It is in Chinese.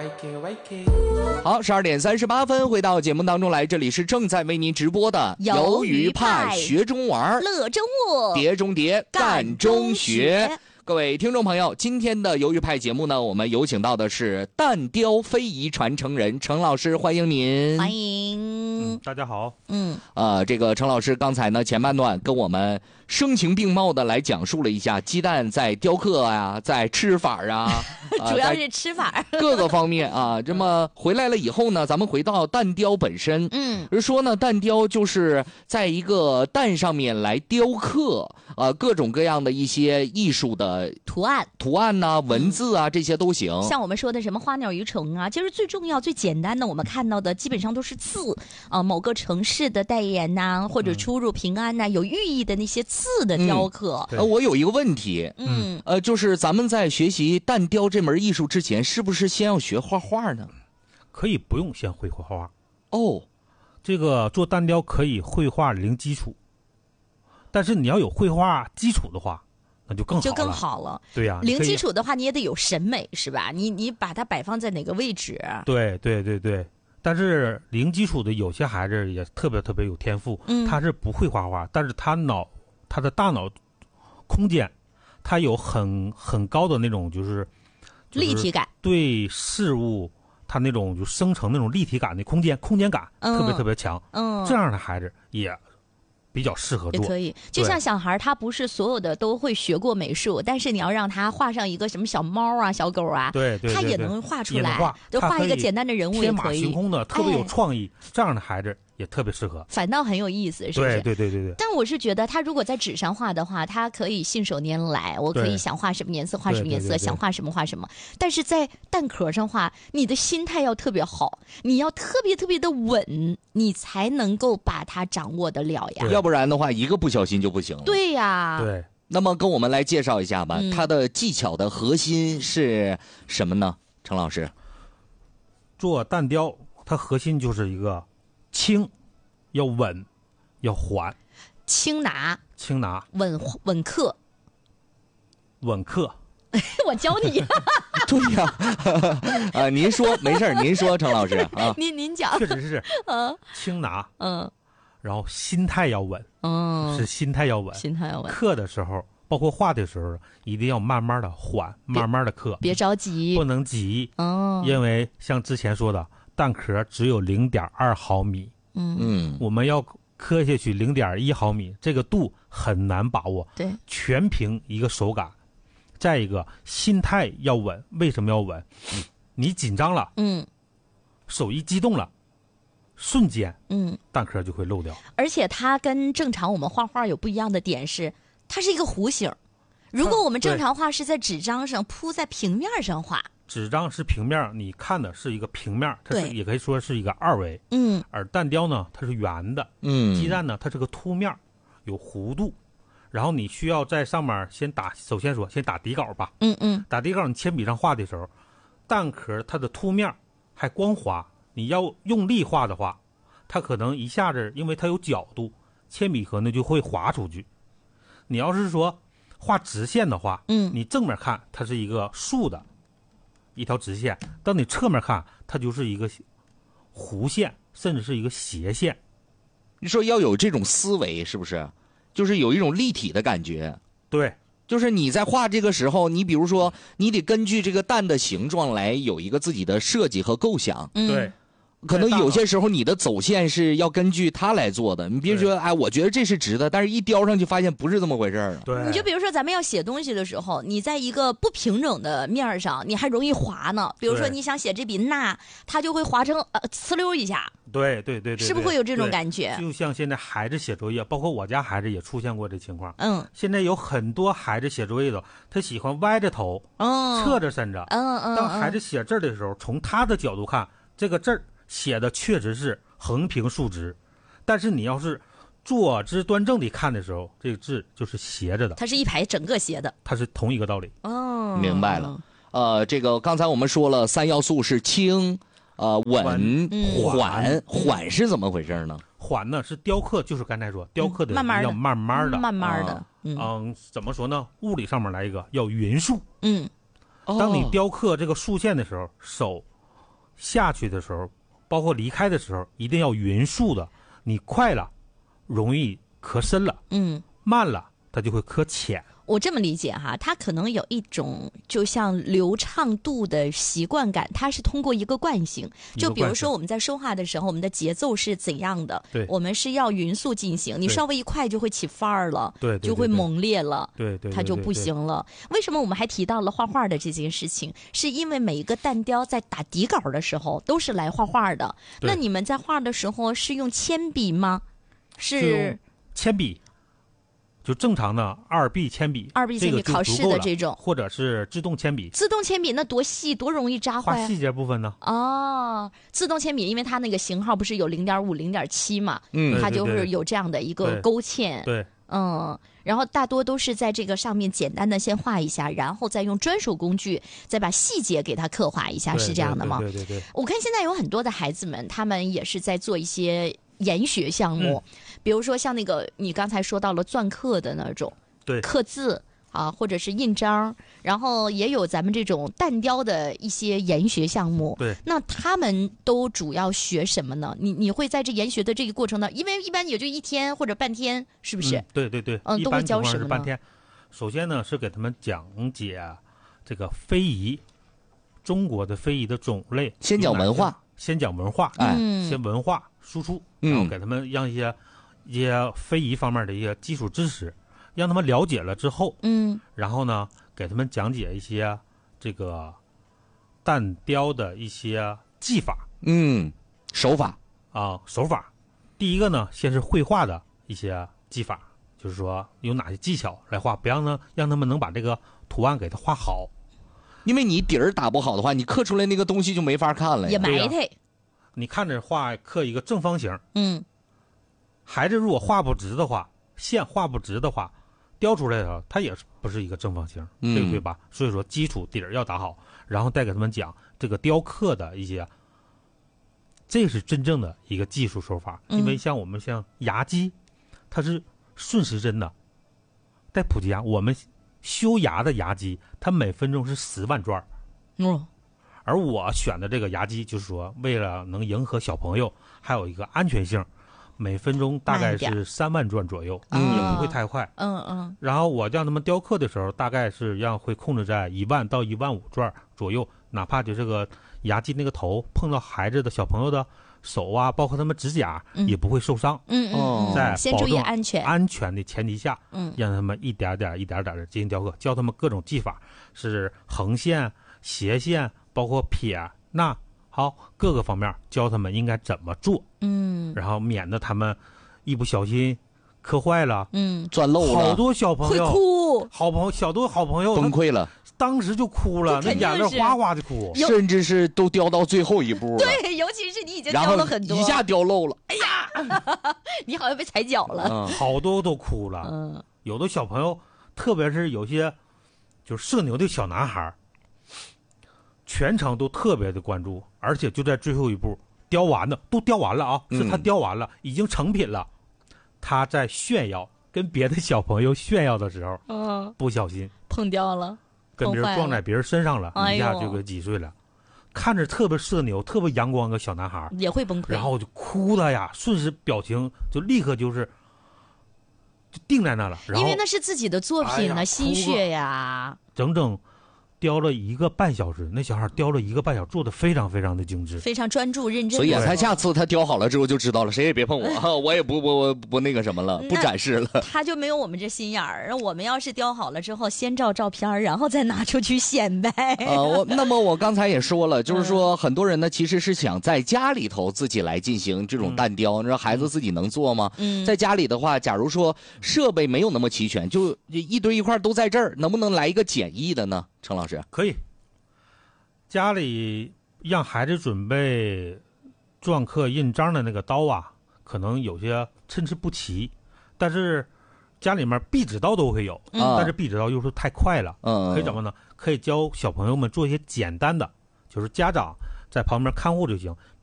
好，12:38，回到节目当中来，这里是正在为您直播的鱿鱼派学中玩， 乐中物， 碟中谍，干中学。各位听众朋友，今天的鱿鱼派节目呢，我们有请到的是蛋雕非遗传承人程老师，欢迎您。 欢迎， 大家好。 这个程老师刚才呢前半段跟我们声情并茂的来讲述了一下鸡蛋在雕刻啊，在吃法啊， 主要是吃法各个方面啊。这么回来了以后呢，咱们回到蛋雕本身，说呢，蛋雕就是在一个蛋上面来雕刻各种各样的一些艺术的图案呐、文字啊，这些都行。 像我们说的什么花鸟鱼虫啊，其实最重要、最简单的，我们看到的基本上都是字某个城市的代言呐，或者出入平安呐，有寓意的那些字的雕刻。 我有一个问题，就是咱们在学习蛋雕这门艺术之前，是不是先要学画画呢？ 可以不用先会画画哦。 这个做蛋雕可以绘画零基础，但是你要有绘画基础的话，那就更好了。对呀， 零基础的话你也得有审美，是吧？你把它摆放在哪个位置？ 对。但是零基础的有些孩子也特别有天赋，他是不会画画，但是他的大脑空间，他有很高的那种就是立体感， 对事物他那种就生成那种立体感的空间感特别强。这样的孩子也比较适合做， 也可以。就像小孩，他不是所有的都会学过美术，但是你要让他画上一个什么小猫啊、小狗啊， 对， 他也能画出来，就画一个简单的人物也可以。 天马行空的，特别有创意，这样的孩子也特别适合， 反倒很有意思，是不是？ 对。 但我是觉得，他如果在纸上画的话，他可以信手拈来，我可以想画什么颜色画什么颜色，想画什么画什么。但是在蛋壳上画，你的心态要特别好，你要特别的稳，你才能够把它掌握得了呀。 要不然的话，一个不小心就不行了。 对呀， 对。 那么跟我们来介绍一下吧，它的技巧的核心是什么呢？程老师， 做蛋雕，它核心就是一个轻，要稳，要缓， 轻拿，稳克。我教你。 对呀，您说没事，您说程老师啊， 您讲， 确实是，轻拿，然后心态要稳，是心态要稳，刻的时候，包括画的时候，一定要慢慢的缓，慢慢的刻， 别着急， 不能急，因为像之前说的，蛋壳只有0.2毫米，我们要刻下去0.1毫米，这个度很难把握， 对， 全凭一个手感。再一个，心态要稳，为什么要稳？你紧张了，手一激动了，瞬间，蛋壳就会漏掉。 而且它跟正常我们画画有不一样的点是，它是一个弧形。如果我们正常画是在纸张上铺在平面上画， 纸张是平面，你看的是一个平面，它是也可以说是一个2维。而蛋雕呢，它是圆的。鸡蛋呢，它是个凸面，有弧度。然后你需要在上面先打底稿吧。打底稿，你铅笔上画的时候，蛋壳它的凸面还光滑，你要用力画的话，它可能一下子因为它有角度，铅笔盒呢就会滑出去。你要是说画直线的话，你正面看它是一个竖的一条直线，当你侧面看它就是一个弧线，甚至是一个斜线。 你说要有这种思维，是不是？就是有一种立体的感觉。 对， 就是你在画这个时候，你比如说你得根据这个蛋的形状来有一个自己的设计和构想。 对， 可能有些时候你的走线是要根据它来做的，你别说我觉得这是直的，但是一雕上去发现不是这么回事儿。 对， 你就比如说咱们要写东西的时候，你在一个不平整的面上，你还容易滑呢。比如说你想写这笔捺，它就会滑成呲溜一下。 对， 是不是会有这种感觉？ 就像现在孩子写作业，包括我家孩子也出现过这情况。现在有很多孩子写作业的，他喜欢歪着头，侧着身子。当孩子写字的时候，从他的角度看，这个字写的确实是横平竖直，但是你要是坐直端正地看的时候，这个字就是斜着的， 它是一排整个斜的， 它是同一个道理。 明白了。这个刚才我们说了3要素是轻、稳、缓是怎么回事呢？ 缓呢是雕刻，就是刚才说雕刻的要慢慢的，怎么说呢？物理上面来一个要匀速。当你雕刻这个竖线的时候，手下去的时候，包括离开的时候，一定要匀速的。你快了，容易磕深了；慢了，它就会磕浅。 我这么理解哈，它可能有一种就像流畅度的习惯感，它是通过一个惯性。就比如说我们在说话的时候，我们的节奏是怎样的？ 对， 我们是要匀速进行。你稍微一快就会起范儿了， 对， 就会猛烈了， 对， 它就不行了。为什么我们还提到了画画的这件事情？是因为每一个旦雕在打底稿的时候都是来画画的。那你们在画的时候是用铅笔吗？是铅笔。就正常的2B 铅笔 ，2B 铅笔考试的这种， 或者是自动铅笔。 自动铅笔那多细，多容易扎坏。 画细节部分呢？ 哦，自动铅笔，因为它那个型号不是有0.5、0.7嘛，它就是有这样的一个勾芡。 对， 然后大多都是在这个上面简单的先画一下，然后再用专属工具再把细节给它刻画一下，是这样的吗？ 对。 我看现在有很多的孩子们，他们也是在做一些研学项目，比如说像那个你刚才说到了篆刻的那种， 对， 刻字啊，或者是印章，然后也有咱们这种旦雕的一些研学项目。 对， 那他们都主要学什么呢？你会在这研学的这个过程呢，因为一般也就1天或者半天，是不是？ 对， 都会教什么呢？ 半天。首先呢是给他们讲解这个非遗，中国的非遗的种类， 先讲文化， 先文化输出，然后给他们让一些非遗方面的一些基础知识，让他们了解了之后，然后呢给他们讲解一些这个旦雕的一些技法， 手法。 第一个呢，先是绘画的一些技法，就是说有哪些技巧来画，不让他们能把这个图案给它画好。 因为你底儿打不好的话，你刻出来那个东西就没法看了呀， 也埋汰。 你看着刻一个正方形，孩子如果画不直的话，线画不直的话，雕出来的它也不是一个正方形，对吧？所以说基础底儿要打好，然后再给他们讲这个雕刻的一些，这是真正的一个技术手法。因为像我们像牙基，它是顺时针的，在普吉牙我们修牙的牙基，它每分钟是10万转。而我选的这个牙基，就是说为了能迎合小朋友，还有一个安全性，每分钟大概是3万转左右，也不会太快。然后我让他们雕刻的时候，大概是会控制在1万到1万5转左右，哪怕就这个牙基那个头碰到孩子的小朋友的手啊，包括他们指甲也不会受伤。在先注意安全的前提下，让他们一点点的进行雕刻，教他们各种技法，是横线、斜线，包括撇捺，好，各个方面教他们应该怎么做，然后免得他们一不小心磕坏了， 钻漏了， 好多小朋友会哭， 好朋友崩溃了， 当时就哭了，那眼泪哗哗的哭， 甚至是都雕到最后一步了。 对，尤其是你已经雕了很多， 一下雕漏了， 哎呀，你好像被踩脚了， 好多都哭了。有的小朋友，特别是有些就是社牛的小男孩，全程都特别的关注，而且就在最后一步都雕完了啊，是他雕完了，已经成品了。他在炫耀，跟别的小朋友炫耀的时候，不小心碰掉了， 跟别人撞在别人身上了，一下就给击碎了。看着特别社牛、特别阳光的小男孩也会崩溃， 然后就哭了呀，瞬时表情就立刻就定在那了。然后因为那是自己的作品呢，心血呀， 整整雕了1个半小时，那小孩雕了1个半小时，做的非常非常的精致， 非常专注认真。 所以他下次他雕好了之后就知道了，谁也别碰我，我也不那个什么了，不展示了。 他就没有我们这心眼儿。我们要是雕好了之后，先照照片，然后再拿出去显摆。 那么我刚才也说了，就是说很多人呢其实是想在家里头自己来进行这种旦雕，你说孩子自己能做吗？在家里的话，假如说设备没有那么齐全，就一堆一块都在这儿，能不能来一个简易的呢？程老师可以，家里让孩子准备篆刻印章的那个刀啊，可能有些参差不齐，但是家里面壁纸刀都会有，但是壁纸刀又是太快了，可以怎么呢？可以教小朋友们做一些简单的，就是家长在旁边看护就行，